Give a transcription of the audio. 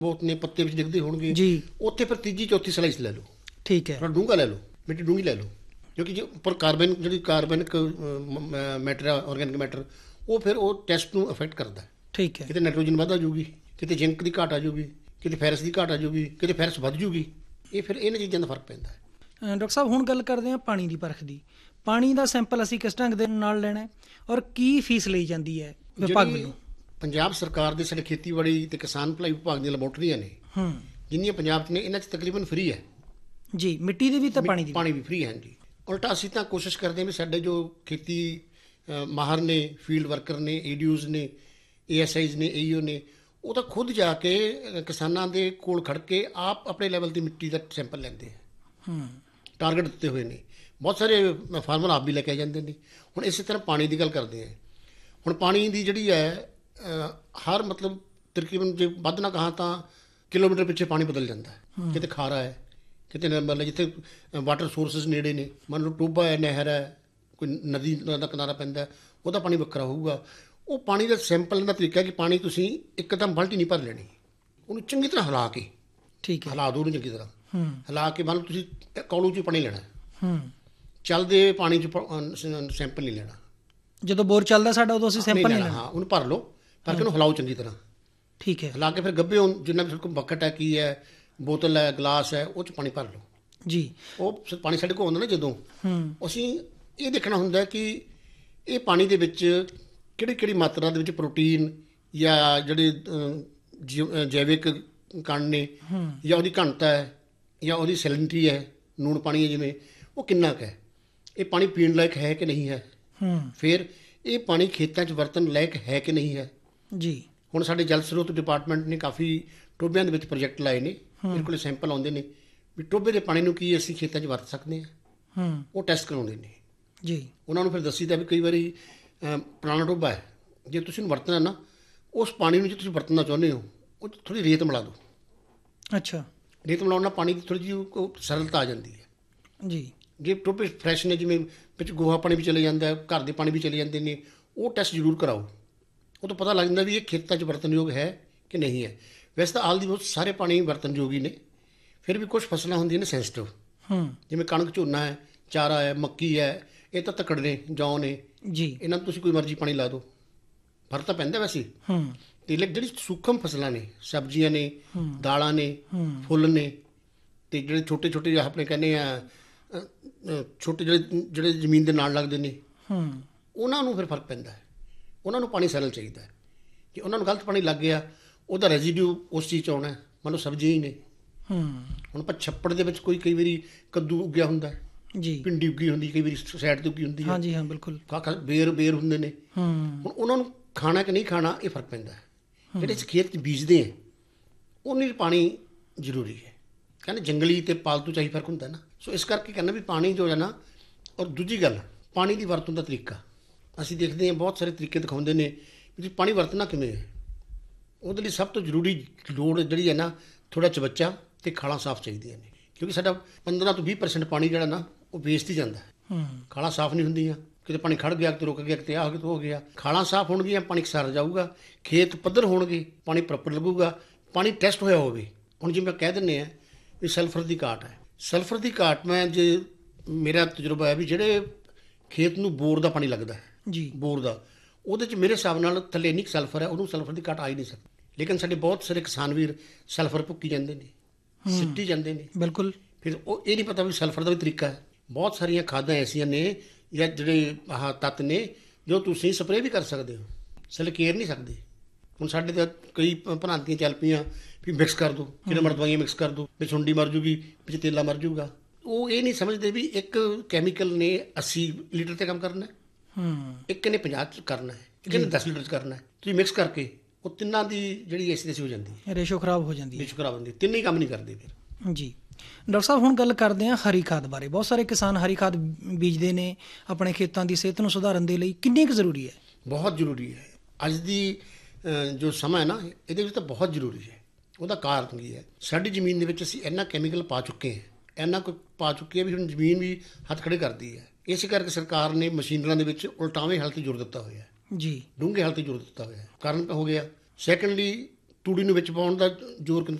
ਬਹੁਤ ਨੇ ਪੱਤੇ ਵਿੱਚ ਡਿੱਗਦੇ ਹੋਣਗੇ ਜੀ। ਉੱਥੇ ਫਿਰ ਤੀਜੀ ਚੌਥੀ ਸਲਾਈਸ ਲੈ ਲਓ, ਠੀਕ ਹੈ। ਥੋੜਾ ਡੂੰਘਾ ਲੈ ਲਓ, ਮਿੱਟੀ ਡੂੰਘੀ ਲੈ ਲਓ, ਕਿਉਂਕਿ ਜੇ ਉੱਪਰ ਕਾਰਬਨ ਜਿਹੜੀ ਕਾਰਬਨਿਕ ਮੈਟਰ ਆ, ਆਰਗੈਨਿਕ ਮੈਟਰ, ਉਹ ਫਿਰ ਉਹ ਟੈਸਟ ਨੂੰ ਅਫੈਕਟ ਕਰਦਾ। ਠੀਕ ਹੈ। ਕਿਤੇ ਨਾਈਟ੍ਰੋਜਨ ਵੱਧ ਆ ਜਾਊਗੀ, ਕਿਤੇ ਜ਼ਿੰਕ ਦੀ ਘਾਟ ਆ ਜਾਊਗੀ, ਕਿਤੇ ਫੈਰਸ ਦੀ ਘਾਟ ਆ ਜਾਊਗੀ, ਕਿਤੇ ਫੈਰਸ ਵੱਧ ਜਾਊਗੀ। ਇਹ ਫਿਰ ਇਹਨਾਂ ਚੀਜ਼ਾਂ ਦਾ ਫਰਕ ਪੈਂਦਾ ਹੈ। ਡਾਕਟਰ ਸਾਹਿਬ ਹੁਣ ਗੱਲ ਕਰਦੇ ਹਾਂ ਪਾਣੀ ਦੀ ਪਰਖ ਦੀ। ਪਾਣੀ ਦਾ ਸੈਂਪਲ ਅਸੀਂ ਕਿਸ ਢੰਗ ਦੇ ਨਾਲ ਲੈਣਾ ਹੈ ਔਰ ਕੀ ਫੀਸ ਲਈ ਜਾਂਦੀ ਹੈ ਵਿਭਾਗ ਜਿਹੜੀ ਵੱਲੋਂ? ਪੰਜਾਬ ਸਰਕਾਰ ਦੇ ਸਾਡੇ ਖੇਤੀਬਾੜੀ ਤੇ ਕਿਸਾਨ ਭਲਾਈ ਵਿਭਾਗ ਦੀਆਂ ਲੈਬੋਰਟਰੀਆਂ ਨੇ ਜਿੰਨੀਆਂ ਪੰਜਾਬ 'ਚ ਨੇ, ਇਹਨਾਂ 'ਚ ਤਕਰੀਬਨ ਫ੍ਰੀ ਹੈ ਜੀ। ਮਿੱਟੀ ਦੀ ਵੀ ਤਾਂ ਪਾਣੀ ਦੀ ਪਾਣੀ ਵੀ ਫ੍ਰੀ ਹੈ ਜੀ। ਉਲਟਾ ਅਸੀਂ ਤਾਂ ਕੋਸ਼ਿਸ਼ ਕਰਦੇ ਹਾਂ ਵੀ ਸਾਡੇ ਜੋ ਖੇਤੀ ਮਾਹਰ ਨੇ, ਫੀਲਡ ਵਰਕਰ ਨੇ, ਏਡੀਓਜ਼ ਨੇ, ASIs ਨੇ, AEO ਨੇ, ਉਹ ਤਾਂ ਖੁਦ ਜਾ ਕੇ ਕਿਸਾਨਾਂ ਦੇ ਕੋਲ ਖੜ ਕੇ ਆਪ ਆਪਣੇ ਲੈਵਲ ਦੀ ਮਿੱਟੀ ਦਾ ਸੈਂਪਲ ਲੈਂਦੇ ਆ। ਟਾਰਗੇਟ ਦਿੱਤੇ ਹੋਏ ਨੇ, ਬਹੁਤ ਸਾਰੇ ਫਾਰਮਰ ਆਪ ਵੀ ਲੈ ਕੇ ਜਾਂਦੇ ਨੇ। ਹੁਣ ਇਸੇ ਤਰ੍ਹਾਂ ਪਾਣੀ ਦੀ ਗੱਲ ਕਰਦੇ ਆ। ਹੁਣ ਪਾਣੀ ਦੀ ਜਿਹੜੀ ਹੈ ਹਰ ਮਤਲਬ ਤਕਰੀਬਨ ਜੇ ਵੱਧ ਨਾ ਕਹਾਂ ਤਾਂ ਕਿਲੋਮੀਟਰ ਪਿੱਛੇ ਪਾਣੀ ਬਦਲ ਜਾਂਦਾ ਹੈ। ਕਿਤੇ ਖਾਰਾ ਹੈ, ਕਿਤੇ ਮਤਲਬ ਜਿੱਥੇ ਵਾਟਰ ਸੋਰਸਿਸ ਨੇੜੇ ਨੇ, ਮੰਨ ਲਓ ਟੋਭਾ ਹੈ, ਨਹਿਰ ਹੈ, ਕੋਈ ਨਦੀ ਦਾ ਕਿਨਾਰਾ ਪੈਂਦਾ, ਉਹਦਾ ਪਾਣੀ ਵੱਖਰਾ ਹੋਊਗਾ। ਉਹ ਪਾਣੀ ਦਾ ਸੈਂਪਲ ਦਾ ਤਰੀਕਾ ਕਿ ਪਾਣੀ ਤੁਸੀਂ ਇੱਕਦਮ ਬਾਲਟੀ ਨਹੀਂ ਭਰ ਲੈਣੀ, ਉਹਨੂੰ ਚੰਗੀ ਤਰ੍ਹਾਂ ਹਿਲਾ ਕੇ, ਠੀਕ ਹੈ, ਹਿਲਾ ਦਿਓ ਉਹਨੂੰ ਚੰਗੀ ਤਰ੍ਹਾਂ, ਹਿਲਾ ਕੇ ਮੰਨ ਲਓ ਤੁਸੀਂ ਕੌਲੂ 'ਚ ਪਾਣੀ ਲੈਣਾ, ਚੱਲਦੇ ਪਾਣੀ 'ਚ ਸੈਂਪਲ ਨਹੀਂ ਲੈਣਾ। ਜਦੋਂ ਬੋਰ ਚੱਲਦਾ ਸਾਡਾ ਉਦੋਂ ਅਸੀਂ ਸੈਂਪਲ ਨਹੀਂ ਲੈਣਾ। ਹਾਂ, ਉਹਨੂੰ ਭਰ ਲਓ, ਭਰ ਕੇ ਉਹਨੂੰ ਹਿਲਾਓ ਚੰਗੀ ਤਰ੍ਹਾਂ, ਠੀਕ ਹੈ। ਹਿਲਾ ਕੇ ਫਿਰ ਗੱਭੇ ਜਿੰਨਾ ਵੀ ਤੁਹਾਡੇ ਕੋਲ ਬਕਟ ਹੈ, ਕੀ ਹੈ, ਬੋਤਲ ਹੈ, ਗਲਾਸ ਹੈ, ਉਹ 'ਚ ਪਾਣੀ ਭਰ ਲਓ ਜੀ। ਉਹ ਪਾਣੀ ਸਾਡੇ ਕੋਲ ਆਉਂਦਾ ਨਾ ਜਦੋਂ, ਅਸੀਂ ਇਹ ਦੇਖਣਾ ਹੁੰਦਾ ਕਿ ਇਹ ਪਾਣੀ ਦੇ ਵਿੱਚ ਕਿਹੜੀ ਕਿਹੜੀ ਮਾਤਰਾ ਦੇ ਵਿੱਚ ਪ੍ਰੋਟੀਨ ਜਾਂ ਜਿਹੜੇ ਜੈਵਿਕ ਕਣ ਨੇ, ਜਾਂ ਉਹਦੀ ਘਣਤਾ ਹੈ, ਜਾਂ ਉਹਦੀ ਸੈਲਿਨਿਟੀ ਹੈ, ਲੂਣ ਪਾਣੀ ਹੈ ਜਿਵੇਂ, ਉਹ ਕਿੰਨਾ ਕੁ ਹੈ, ਇਹ ਪਾਣੀ ਪੀਣ ਲਾਇਕ ਹੈ ਕਿ ਨਹੀਂ ਹੈ, ਫਿਰ ਇਹ ਪਾਣੀ ਖੇਤਾਂ 'ਚ ਵਰਤਣ ਲਾਇਕ ਹੈ ਕਿ ਨਹੀਂ ਹੈ ਜੀ। ਹੁਣ ਸਾਡੇ ਜਲ ਸਰੋਤ ਡਿਪਾਰਟਮੈਂਟ ਨੇ ਕਾਫੀ ਟੋਭਿਆਂ ਦੇ ਵਿੱਚ ਪ੍ਰੋਜੈਕਟ ਲਾਏ ਨੇ, ਮੇਰੇ ਕੋਲ ਸੈਂਪਲ ਆਉਂਦੇ ਨੇ ਵੀ ਟੋਭੇ ਦੇ ਪਾਣੀ ਨੂੰ ਕੀ ਅਸੀਂ ਖੇਤਾਂ 'ਚ ਵਰਤ ਸਕਦੇ ਹਾਂ, ਉਹ ਟੈਸਟ ਕਰਾਉਂਦੇ ਨੇ ਜੀ। ਉਹਨਾਂ ਨੂੰ ਫਿਰ ਦੱਸੀਦਾ ਵੀ ਕਈ ਵਾਰੀ ਪੁਰਾਣਾ ਟੋਭਾ ਹੈ, ਜੇ ਤੁਸੀਂ ਵਰਤਣਾ ਨਾ, ਉਸ ਪਾਣੀ ਨੂੰ ਜੇ ਤੁਸੀਂ ਵਰਤਣਾ ਚਾਹੁੰਦੇ ਹੋ, ਉਹ ਥੋੜ੍ਹੀ ਰੇਤ ਮਿਲਾ ਦਿਓ। ਅੱਛਾ। ਰੇਤ ਮਿਲਾਉਣ ਨਾਲ ਪਾਣੀ ਦੀ ਥੋੜ੍ਹੀ ਜਿਹੀ ਸਰਲਤਾ ਆ ਜਾਂਦੀ ਹੈ ਜੀ। ਜੇ ਟੋਭੇ ਫਰੈਸ਼ ਨੇ, ਜਿਵੇਂ ਵਿੱਚ ਗੋਹਾ ਪਾਣੀ ਵੀ ਚਲੇ ਜਾਂਦਾ, ਘਰ ਦੇ ਪਾਣੀ ਵੀ ਚਲੇ ਜਾਂਦੇ ਨੇ, ਉਹ ਟੈਸਟ ਜ਼ਰੂਰ ਕਰਾਓ। ਉਹ ਤੋਂ ਪਤਾ ਲੱਗ ਜਾਂਦਾ ਵੀ ਇਹ ਖੇਤਾਂ 'ਚ ਵਰਤਨਯੋਗ ਹੈ ਕਿ ਨਹੀਂ ਹੈ। ਵੈਸੇ ਤਾਂ ਆਲ ਦੀ ਬਹੁਤ ਸਾਰੇ ਪਾਣੀ ਵਰਤਨਯੋਗ ਹੀ ਨੇ, ਫਿਰ ਵੀ ਕੁਝ ਫਸਲਾਂ ਹੁੰਦੀਆਂ ਨੇ ਸੈਂਸਿਟਿਵ, ਜਿਵੇਂ ਕਣਕ, ਝੋਨਾ ਹੈ, ਚਾਰਾ ਹੈ, ਮੱਕੀ ਹੈ, ਇਹ ਤਾਂ ਤੱਕੜ ਨੇ, ਜੌਂ ਨੇ ਜੀ, ਇਹਨਾਂ ਨੂੰ ਤੁਸੀਂ ਕੋਈ ਮਰਜ਼ੀ ਪਾਣੀ ਲਾ ਦਿਓ, ਫਰਕ ਤਾਂ ਪੈਂਦਾ ਵੈਸੇ। ਤੇ ਜਿਹੜੀ ਸੂਖਮ ਫਸਲਾਂ ਨੇ, ਸਬਜ਼ੀਆਂ ਨੇ, ਦਾਲਾਂ ਨੇ, ਫੁੱਲ ਨੇ, ਤੇ ਜਿਹੜੇ ਛੋਟੇ ਛੋਟੇ ਆਪਣੇ ਕਹਿੰਦੇ ਆ ਛੋਟੇ ਜਿਹੜੇ ਜ਼ਮੀਨ ਦੇ ਨਾਲ ਲੱਗਦੇ ਨੇ, ਉਹਨਾਂ ਨੂੰ ਫਿਰ ਫਰਕ ਪੈਂਦਾ ਹੈ। ਉਹਨਾਂ ਨੂੰ ਪਾਣੀ ਸਰਲ ਚਾਹੀਦਾ ਹੈ। ਜੇ ਉਹਨਾਂ ਨੂੰ ਗਲਤ ਪਾਣੀ ਲੱਗ ਗਿਆ, ਉਹਦਾ ਰੈਜ਼ੀਡਿਊ ਉਸ ਚੀਜ਼ 'ਚ ਆਉਣਾ। ਮੰਨ ਲਓ ਸਬਜ਼ੀਆਂ ਹੀ ਨੇ, ਹੁਣ ਆਪਾਂ ਛੱਪੜ ਦੇ ਵਿੱਚ ਕਈ ਵਾਰੀ ਕੱਦੂ ਉੱਗਿਆ ਹੁੰਦਾ ਜੀ, ਭਿੰਡੀ ਉੱਗੀ ਹੁੰਦੀ, ਕਈ ਵਾਰੀ ਸਾਈਡ 'ਤੇ ਉੱਗੀ ਹੁੰਦੀ ਹੈ। ਹਾਂਜੀ ਹਾਂ, ਬਿਲਕੁਲ। ਬੇਰ ਹੁੰਦੇ ਨੇ। ਹੁਣ ਉਹਨਾਂ ਨੂੰ ਖਾਣਾ ਕਿ ਨਹੀਂ ਖਾਣਾ, ਇਹ ਫਰਕ ਪੈਂਦਾ ਹੈ। ਜਿਹੜੇ ਅਸੀਂ ਖੇਤ 'ਚ ਬੀਜਦੇ ਹਾਂ, ਉਹਨੇ 'ਚ ਪਾਣੀ ਜ਼ਰੂਰੀ ਹੈ। ਕਹਿੰਦੇ ਜੰਗਲੀ ਅਤੇ ਪਾਲਤੂ 'ਚ ਹੀ ਫਰਕ ਹੁੰਦਾ ਨਾ। ਸੋ ਇਸ ਕਰਕੇ ਕਹਿੰਦਾ ਵੀ ਪਾਣੀ ਜੋ ਹੈ ਨਾ। ਔਰ ਦੂਜੀ ਗੱਲ, ਪਾਣੀ ਦੀ ਵਰਤੋਂ ਦਾ ਤਰੀਕਾ ਅਸੀਂ ਦੇਖਦੇ ਹਾਂ, ਬਹੁਤ ਸਾਰੇ ਤਰੀਕੇ ਦਿਖਾਉਂਦੇ ਨੇ ਵੀ ਤੁਸੀਂ ਪਾਣੀ ਵਰਤਣਾ ਕਿਵੇਂ ਹੈ। ਉਹਦੇ ਲਈ ਸਭ ਤੋਂ ਜ਼ਰੂਰੀ ਲੋੜ ਜਿਹੜੀ ਹੈ ਨਾ, ਥੋੜ੍ਹਾ ਚਵੱਚਾ ਅਤੇ ਖਾਲਾਂ ਸਾਫ਼ ਚਾਹੀਦੀਆਂ ਨੇ, ਕਿਉਂਕਿ ਸਾਡਾ 15 ਤੋਂ 20% ਪਾਣੀ ਜਿਹੜਾ ਨਾ, ਉਹ ਵੇਸਟ ਹੀ ਜਾਂਦਾ ਹੈ। ਖਾਲਾਂ ਸਾਫ਼ ਨਹੀਂ ਹੁੰਦੀਆਂ, ਕਿਤੇ ਪਾਣੀ ਖੜ੍ਹ ਗਿਆ, ਕਿਤੇ ਰੁਕ ਗਿਆ, ਕਿਤੇ ਆਹ ਹੋ ਗਿਆ। ਖਾਲਾਂ ਸਾਫ਼ ਹੋਣਗੀਆਂ, ਪਾਣੀ ਸਰ ਜਾਊਗਾ, ਖੇਤ ਪੱਧਰ ਹੋਣਗੇ, ਪਾਣੀ ਪ੍ਰੋਪਰ ਲੱਗੂਗਾ, ਪਾਣੀ ਟੈਸਟ ਹੋਇਆ ਹੋਵੇ। ਹੁਣ ਜਿਵੇਂ ਕਹਿ ਦਿੰਦੇ ਹਾਂ ਵੀ ਸਲਫਰ ਦੀ ਘਾਟ ਹੈ, ਸਲਫਰ ਦੀ ਘਾਟ, ਮੈਂ ਜੇ ਮੇਰਾ ਤਜਰਬਾ ਹੈ ਵੀ ਜਿਹੜੇ ਖੇਤ ਨੂੰ ਬੋਰ ਦਾ ਪਾਣੀ ਲੱਗਦਾ ਹੈ ਜੀ, ਬੋਰ ਦਾ, ਉਹਦੇ 'ਚ ਮੇਰੇ ਹਿਸਾਬ ਨਾਲ ਥੱਲੇ ਇੰਨੀ ਸਲਫਰ ਹੈ, ਉਹਨੂੰ ਸਲਫਰ ਦੀ ਘਾਟ ਆ ਹੀ ਨਹੀਂ ਸਕਦੀ। ਲੇਕਿਨ ਸਾਡੇ ਬਹੁਤ ਸਾਰੇ ਕਿਸਾਨ ਵੀਰ ਸਲਫਰ ਭੁੱਕੀ ਜਾਂਦੇ ਨੇ, ਸਿੱਟੀ ਜਾਂਦੇ ਨੇ। ਬਿਲਕੁਲ। ਫਿਰ ਉਹ ਇਹ ਨਹੀਂ ਪਤਾ ਵੀ ਸਲਫਰ ਦਾ ਵੀ ਤਰੀਕਾ ਹੈ। ਬਹੁਤ ਸਾਰੀਆਂ ਖਾਦਾਂ ਐਸੀਆਂ ਨੇ ਜਾਂ ਜਿਹੜੇ ਆਹ ਤੱਤ ਨੇ, ਜੋ ਤੁਸੀਂ ਸਪਰੇਅ ਵੀ ਕਰ ਸਕਦੇ ਹੋ, ਸਲਕੇਰ ਨਹੀਂ ਸਕਦੇ। ਹੁਣ ਸਾਡੇ ਤਾਂ ਕਈ ਭਰਾਂਤੀਆਂ ਚੱਲ ਪਈਆਂ ਵੀ ਮਿਕਸ ਕਰ ਦਿਓ, ਕਿਹੜੇ ਮਰ ਦਵਾਈਆਂ ਮਿਕਸ ਕਰ ਦਿਓ, ਵਿੱਚ ਸੁੰਡੀ ਮਰ ਜੂਗੀ, ਵਿੱਚ ਤੇਲਾ ਮਰ ਜੂਗਾ। ਉਹ ਇਹ ਨਹੀਂ ਸਮਝਦੇ ਵੀ ਇੱਕ ਕੈਮੀਕਲ ਨੇ 80 ਲੀਟਰ 'ਤੇ ਕੰਮ ਕਰਨਾ, ਇੱਕ ਨੇ 50 'ਚ ਕਰਨਾ ਹੈ, ਇੱਕ ਨੇ 10 ਲੀਟਰ 'ਚ ਕਰਨਾ ਹੈ। ਤੁਸੀਂ ਮਿਕਸ ਕਰਕੇ ਉਹ ਤਿੰਨਾਂ ਦੀ ਜਿਹੜੀ ਐਸੀ ਹੋ ਜਾਂਦੀ ਹੈ, ਰੇਸ਼ੋ ਖਰਾਬ ਹੋ ਜਾਂਦੀ ਹੈ, ਰੇਸ਼ੋ ਖਰਾਬ ਹੁੰਦੀ, ਤਿੰਨੇ ਹੀ ਕੰਮ ਨਹੀਂ ਕਰਦੇ ਫਿਰ ਜੀ। ਡਾਕਟਰ ਸਾਹਿਬ ਹੁਣ ਗੱਲ ਕਰਦੇ ਹਾਂ ਹਰੀ ਖਾਦ ਬਾਰੇ। ਬਹੁਤ ਸਾਰੇ ਕਿਸਾਨ ਹਰੀ ਖਾਦ ਬੀਜਦੇ ਨੇ ਆਪਣੇ ਖੇਤਾਂ ਦੀ ਸਿਹਤ ਨੂੰ ਸੁਧਾਰਨ ਦੇ ਲਈ, ਕਿੰਨੀ ਕੁ ਜ਼ਰੂਰੀ ਹੈ? ਬਹੁਤ ਜ਼ਰੂਰੀ ਹੈ। ਅੱਜ ਦੀ ਜੋ ਸਮਾਂ ਹੈ ਨਾ, ਇਹਦੇ ਵਿੱਚ ਤਾਂ ਬਹੁਤ ਜ਼ਰੂਰੀ ਹੈ। ਉਹਦਾ ਕਾਰਨ ਕੀ ਹੈ? ਸਾਡੀ ਜ਼ਮੀਨ ਦੇ ਵਿੱਚ ਅਸੀਂ ਇੰਨਾ ਕੈਮੀਕਲ ਪਾ ਚੁੱਕੇ ਹਾਂ, ਇੰਨਾ ਕੁ ਪਾ ਚੁੱਕੇ ਹਾਂ ਵੀ ਹੁਣ ਜ਼ਮੀਨ ਵੀ ਹੱਥ ਖੜੇ ਕਰਦੀ ਹੈ। ਇਸੇ ਕਰਕੇ ਸਰਕਾਰ ਨੇ ਮਸ਼ੀਨਰਾਂ ਦੇ ਵਿੱਚ ਉਲਟਾਵੇਂ ਹਲ 'ਤੇ ਜ਼ੋਰ ਦਿੱਤਾ ਹੋਇਆ ਜੀ, ਡੂੰਘੇ ਹਲ 'ਤੇ ਜ਼ੋਰ ਦਿੱਤਾ ਹੋਇਆ। ਕਾਰਨ ਹੋ ਗਿਆ। ਸੈਕੰਡਲੀ ਤੂੜੀ ਨੂੰ ਵਿੱਚ ਪਾਉਣ ਦਾ ਜ਼ੋਰ